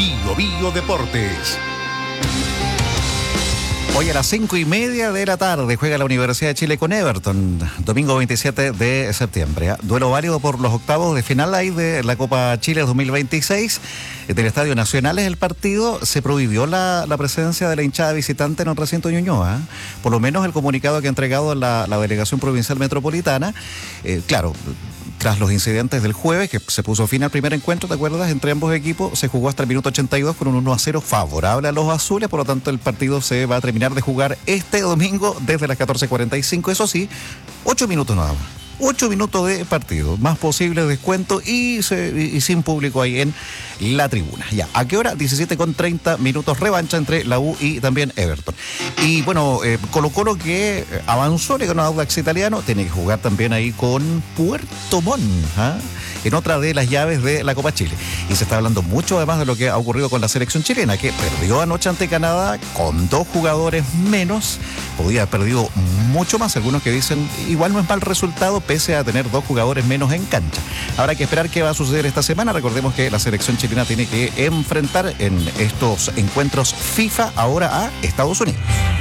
Bio Bio Deportes. Hoy a las 5:30 de la tarde juega la Universidad de Chile con Everton, domingo 27 de septiembre. Duelo válido por los octavos de final ahí de la Copa Chile 2026. Del Estadio Nacional es el partido. Se prohibió la presencia de la hinchada visitante en el recinto de Ñuñoa. Por lo menos el comunicado que ha entregado la Delegación Provincial Metropolitana. Claro, tras los incidentes del jueves, que se puso fin al primer encuentro, ¿te acuerdas? Entre ambos equipos se jugó hasta el minuto 82 con un 1-0 favorable a los azules, por lo tanto el partido se va a terminar de jugar este domingo desde las 14:45, eso sí, 8 minutos nada más. 8 minutos de partido, más posible descuento y sin público ahí en la tribuna. Ya, ¿a qué hora? 17:30 minutos, revancha entre la U y también Everton. Y bueno, Colo-Colo que avanzó, le ganó a Audax Italiano, tiene que jugar también ahí con Puerto Montt, en otra de las llaves de la Copa Chile. Y se está hablando mucho además de lo que ha ocurrido con la selección chilena, que perdió anoche ante Canadá con 2 jugadores menos. Podía haber perdido mucho más, algunos que dicen igual no es mal resultado pese a tener 2 jugadores menos en cancha. Habrá que esperar qué va a suceder esta semana. Recordemos que la selección chilena tiene que enfrentar en estos encuentros FIFA ahora a Estados Unidos.